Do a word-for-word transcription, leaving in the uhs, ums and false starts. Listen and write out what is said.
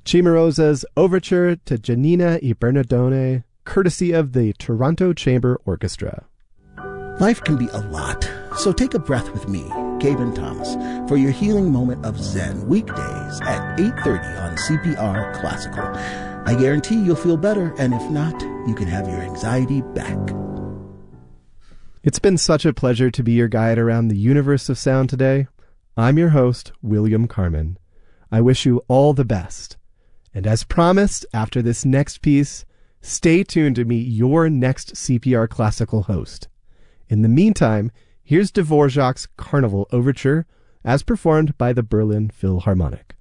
Cimarosa's Overture to Giannina e Bernardone, courtesy of the Toronto Chamber Orchestra. Life can be a lot, so take a breath with me, Gaben Thomas, for your healing moment of Zen, weekdays at eight thirty on C P R Classical. I guarantee you'll feel better, and if not, you can have your anxiety back. It's been such a pleasure to be your guide around the universe of sound today. I'm your host, William Carmen. I wish you all the best. And as promised, after this next piece, stay tuned to meet your next C P R Classical host. In the meantime, here's Dvorak's Carnival Overture, as performed by the Berlin Philharmonic.